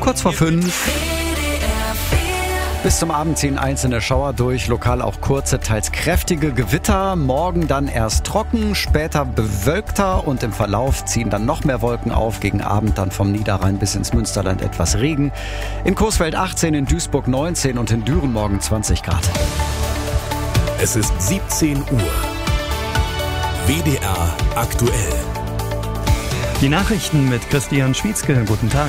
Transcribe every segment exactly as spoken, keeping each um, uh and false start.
Kurz vor fünf. Bis zum Abend ziehen einzelne Schauer durch, lokal auch kurze, teils kräftige Gewitter. Morgen dann erst trocken, später bewölkter und im Verlauf ziehen dann noch mehr Wolken auf. Gegen Abend dann vom Niederrhein bis ins Münsterland etwas Regen. In Coesfeld achtzehn, in Duisburg neunzehn und in Düren morgen zwanzig Grad. Es ist siebzehn Uhr. W D R aktuell. Die Nachrichten mit Christian Schwietzke. Guten Tag.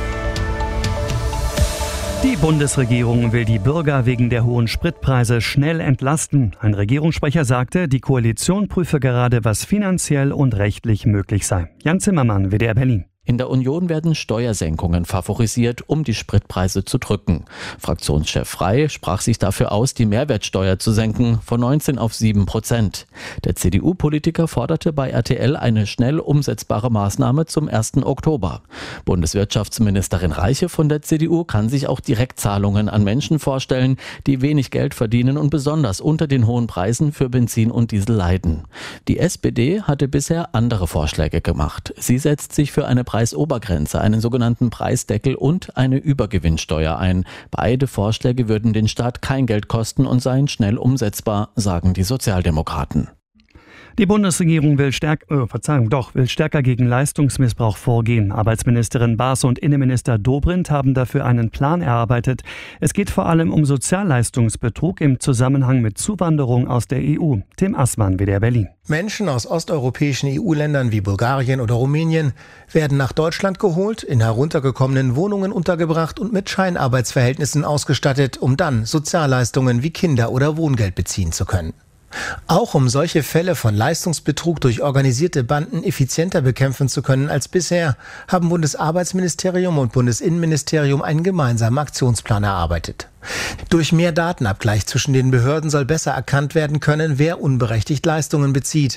Die Bundesregierung will die Bürger wegen der hohen Spritpreise schnell entlasten. Ein Regierungssprecher sagte, die Koalition prüfe gerade, was finanziell und rechtlich möglich sei. Jan Zimmermann, W D R Berlin. In der Union werden Steuersenkungen favorisiert, um die Spritpreise zu drücken. Fraktionschef Frey sprach sich dafür aus, die Mehrwertsteuer zu senken von neunzehn auf sieben Prozent. Der C D U-Politiker forderte bei R T L eine schnell umsetzbare Maßnahme zum ersten Oktober. Bundeswirtschaftsministerin Reiche von der C D U kann sich auch Direktzahlungen an Menschen vorstellen, die wenig Geld verdienen und besonders unter den hohen Preisen für Benzin und Diesel leiden. Die S P D hatte bisher andere Vorschläge gemacht. Sie setzt sich für eine Preisobergrenze, einen sogenannten Preisdeckel und eine Übergewinnsteuer ein. Beide Vorschläge würden den Staat kein Geld kosten und seien schnell umsetzbar, sagen die Sozialdemokraten. Die Bundesregierung will, stärk, äh, Verzeihung, doch, will stärker gegen Leistungsmissbrauch vorgehen. Arbeitsministerin Baas und Innenminister Dobrindt haben dafür einen Plan erarbeitet. Es geht vor allem um Sozialleistungsbetrug im Zusammenhang mit Zuwanderung aus der E U. Tim Assmann, W D R Berlin. Menschen aus osteuropäischen E U-Ländern wie Bulgarien oder Rumänien werden nach Deutschland geholt, in heruntergekommenen Wohnungen untergebracht und mit Scheinarbeitsverhältnissen ausgestattet, um dann Sozialleistungen wie Kinder- oder Wohngeld beziehen zu können. Auch um solche Fälle von Leistungsbetrug durch organisierte Banden effizienter bekämpfen zu können als bisher, haben Bundesarbeitsministerium und Bundesinnenministerium einen gemeinsamen Aktionsplan erarbeitet. Durch mehr Datenabgleich zwischen den Behörden soll besser erkannt werden können, wer unberechtigt Leistungen bezieht.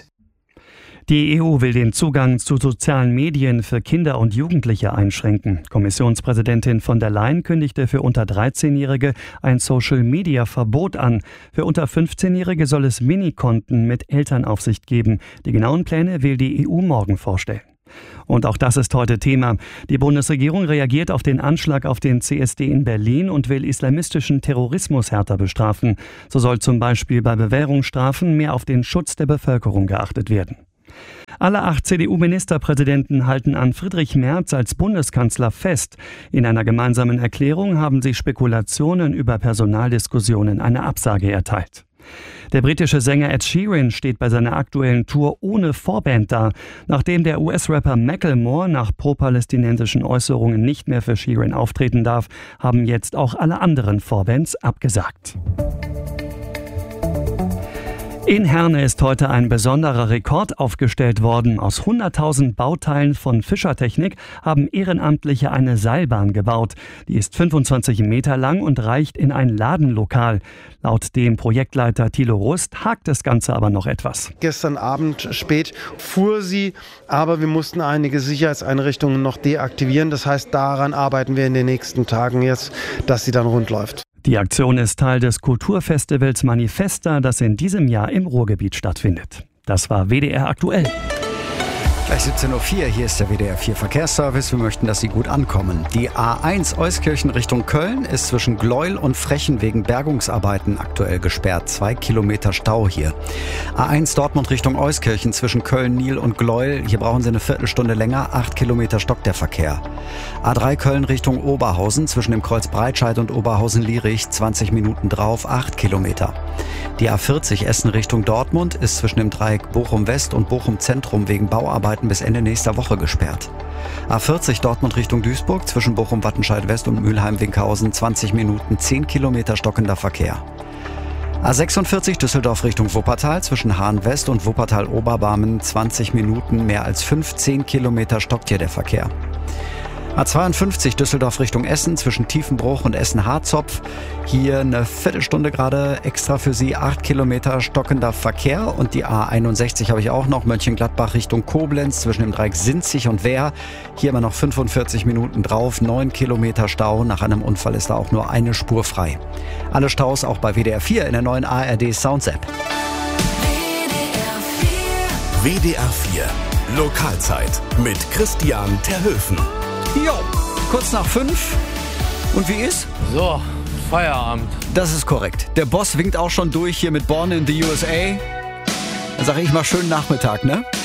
Die E U will den Zugang zu sozialen Medien für Kinder und Jugendliche einschränken. Kommissionspräsidentin von der Leyen kündigte für unter dreizehnjährige ein Social-Media-Verbot an. Für unter fünfzehnjährige soll es Minikonten mit Elternaufsicht geben. Die genauen Pläne will die E U morgen vorstellen. Und auch das ist heute Thema. Die Bundesregierung reagiert auf den Anschlag auf den C S D in Berlin und will islamistischen Terrorismus härter bestrafen. So soll zum Beispiel bei Bewährungsstrafen mehr auf den Schutz der Bevölkerung geachtet werden. Alle acht C D U-Ministerpräsidenten halten an Friedrich Merz als Bundeskanzler fest. In einer gemeinsamen Erklärung haben sie Spekulationen über Personaldiskussionen eine Absage erteilt. Der britische Sänger Ed Sheeran steht bei seiner aktuellen Tour ohne Vorband da. Nachdem der U S-Rapper Macklemore nach pro-palästinensischen Äußerungen nicht mehr für Sheeran auftreten darf, haben jetzt auch alle anderen Vorbands abgesagt. In Herne ist heute ein besonderer Rekord aufgestellt worden. Aus hunderttausend Bauteilen von Fischertechnik haben Ehrenamtliche eine Seilbahn gebaut. Die ist fünfundzwanzig Meter lang und reicht in ein Ladenlokal. Laut dem Projektleiter Thilo Rust hakt das Ganze aber noch etwas. Gestern Abend spät fuhr sie, aber wir mussten einige Sicherheitseinrichtungen noch deaktivieren. Das heißt, daran arbeiten wir in den nächsten Tagen jetzt, dass sie dann rund läuft. Die Aktion ist Teil des Kulturfestivals Manifesta, das in diesem Jahr im Ruhrgebiet stattfindet. Das war W D R aktuell. Gleich siebzehn Uhr vier, hier ist der W D R vier Verkehrsservice. Wir möchten, dass Sie gut ankommen. Die A eins Euskirchen Richtung Köln ist zwischen Gleuel und Frechen wegen Bergungsarbeiten aktuell gesperrt. Zwei Kilometer Stau hier. A eins Dortmund Richtung Euskirchen zwischen Köln, Niel und Gleuel. Hier brauchen Sie eine Viertelstunde länger. Acht Kilometer stockt der Verkehr. A drei Köln Richtung Oberhausen zwischen dem Kreuz Breitscheid und Oberhausen-Lierich. zwanzig Minuten drauf, acht Kilometer. Die A vierzig Essen Richtung Dortmund ist zwischen dem Dreieck Bochum West und Bochum Zentrum wegen Bauarbeiten bis Ende nächster Woche gesperrt. A vierzig Dortmund Richtung Duisburg zwischen Bochum Wattenscheid West und Mülheim-Winkhausen zwanzig Minuten, zehn Kilometer stockender Verkehr. A sechsundvierzig Düsseldorf Richtung Wuppertal zwischen Hahn West und Wuppertal Oberbarmen zwanzig Minuten, mehr als fünfzehn Kilometer stockt hier der Verkehr. A zweiundfünfzig Düsseldorf Richtung Essen zwischen Tiefenbruch und Essen-Harzopf. Hier eine Viertelstunde gerade extra für Sie, acht Kilometer stockender Verkehr. Und die A einundsechzig habe ich auch noch, Mönchengladbach Richtung Koblenz zwischen dem Dreieck Sinzig und Wehr. Hier immer noch fünfundvierzig Minuten drauf, neun Kilometer Stau. Nach einem Unfall ist da auch nur eine Spur frei. Alle Staus auch bei W D R vier in der neuen A R D Sounds App. W D R vier Lokalzeit mit Christian Terhöfen. Jo. kurz nach fünf. Und wie ist? So, Feierabend. Das ist korrekt. Der Boss winkt auch schon durch hier mit Born in the U S A. Dann sage ich mal schönen Nachmittag, ne?